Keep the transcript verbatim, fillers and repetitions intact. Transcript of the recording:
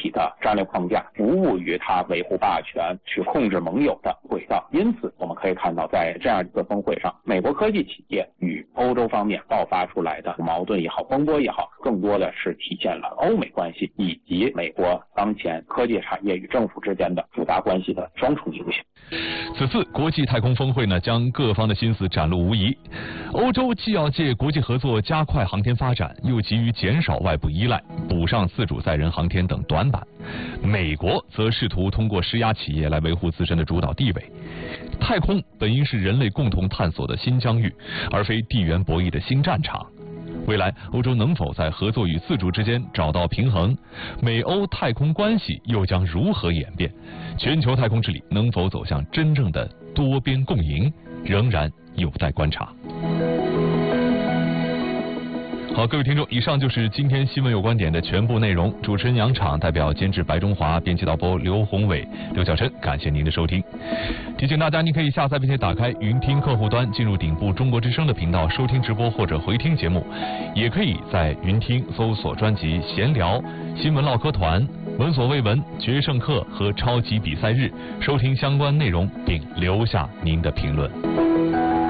体的战略框架，服务于它维护霸权、去控制盟友的轨道。因此，我们可以看到，在这样一次峰会上，美国科技企业与欧洲方面爆发出来的矛盾也好、风波也好，更多的是体现了欧美关系以及美国当前科技产业与政府之间的复杂关系的双重影响。 此次国际太空峰会呢，将各方的心思展露无遗。欧洲既要借国际合作加快航天发展，又急于减少外部依赖，补上自主载人航天等短板；美国则试图通过施压企业来维护自身的主导地位。太空本应是人类共同探索的新疆域，而非地缘博弈的新战场。未来欧洲能否在合作与自主之间找到平衡？美欧太空关系又将如何演变？全球太空治理能否走向真正的多边共赢，仍然有待观察。好，各位听众，以上就是今天新闻有观点的全部内容。主持人杨昶，代表监制白中华，编辑导播刘宏伟、刘晓琛，感谢您的收听。提醒大家，您可以下载并且打开云听客户端，进入顶部中国之声的频道收听直播或者回听节目，也可以在云听搜索专辑闲聊、新闻唠嗑团、闻所未闻、决胜课和超级比赛日，收听相关内容并留下您的评论。